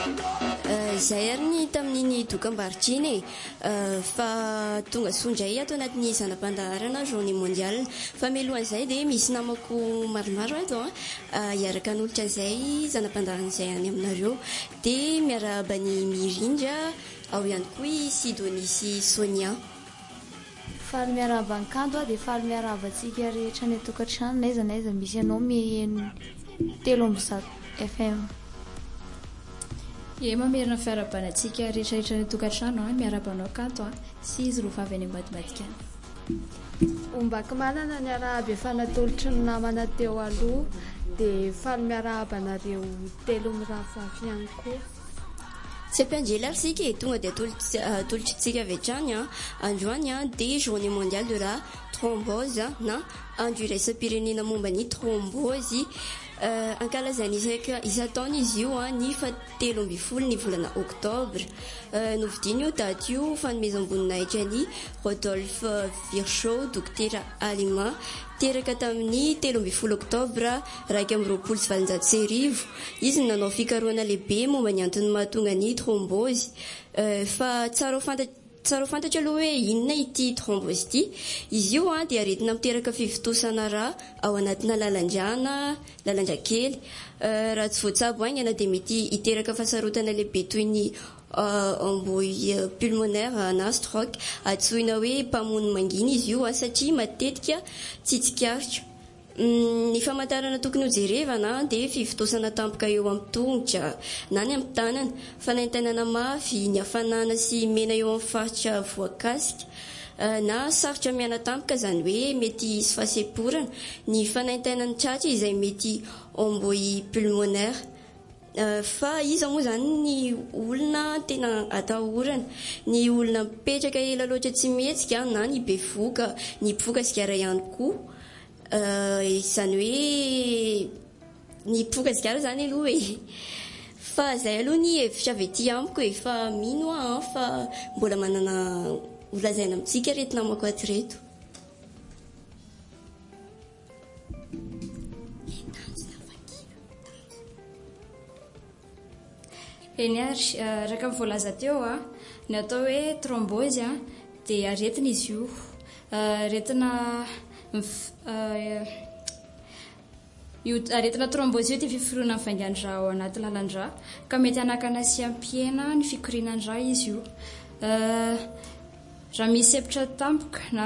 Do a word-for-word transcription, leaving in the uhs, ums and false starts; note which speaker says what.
Speaker 1: Izay ary ny tamin'iny dokam-barotriny e fa tonga sondray ato anatin'ny zanam-pandaharana journée mondiale fa mialohan'izay dia misy namako maromaro ato a hiaraka n'olotra izay zanam-pandaharana izay any aminareo dia miarahaba ny Mirindra ao ihany koa i Sidonie sy Sonia.
Speaker 2: Faly miarahaba ny kanto dia faly miarahaba antsika rehetra ny tokantrano n'aiza n'aiza misy anao mi telo amby zato F M.
Speaker 3: Ie mamerina fiarabanantsika rehetrarehetra ny tokantrano miarabanao kanto sy izy rovavy any ambadimbadikany.
Speaker 4: Ombaka manana ny arahaby efa natolotry ny namana teo aloha dia faly miarahaba anareo telo mirafafy ihany koa.
Speaker 1: Tsy ampianjely ary sika e tonga dia atolotritsika avy hatrany androany dia journée mondiale de la thrombose na andro iraisam-pirenena momba ny thrombose ankalazana isa-taona izy io ny fahatelo ambin'ny folo ny volana oktobra. Novidiny io daty io fanomezam-boninahitra ny Rodolphe Virchow dokotera allemand teraka tamin'ny telo ambin'ny folo oktobra raika amby roapolo sy valonjato sy arivo. Izy nanao fikarohana lehibe momba ny antony mahatonga ny thrombose fa tsara ho fantatry tsara ho fantatra aloha hoe inona ity thrombose ity. Izy io dia aretina miteraka fivitosana rà ao anatina lalan-drana lalan-dra kely raha tsy voatsabo aingana dia mety hiteraka fasarotana lehibe toy ny embouille pulmonaire na stroke atsoina hoe mpamono mangina izy io satria matetika tsy tsikaritra. Ny famantarana tokony ho jerevana dia fivitosana tampoka eo amin'ny tongotra na ny amin'ny tanana, fanaintainana mafy, ny hafanana sy mena eo amin'ny faritra voakasika na sarotra miana tampoka izany hoe mety sy fahaseporana, ny fanaintainany tratra izay mety embouille pulmonaire. Fa iza moa izany ny olona tena atahorana, ny olona mipetraka ela loatra tsy mihetsika na ny bevoka, ny mpoka sigara ihany koa. Izany hoe ny mpoka sigara izany aloha e. Fa izay aloha ny hevitra avy ety amiko e fa mino aho fa mbola manana holazaina amintsika reto namako aty reto.
Speaker 3: Eny ary raka voalaza teo ny atao hoe thrombose dia aretina izy io aretina aretina thrombose io tia fiforoana vaingan-dra ao anaty lalan-dra ka mety hanakana sy hampiena ny fikorianan-dra izy io raha misy hepitra tampoka na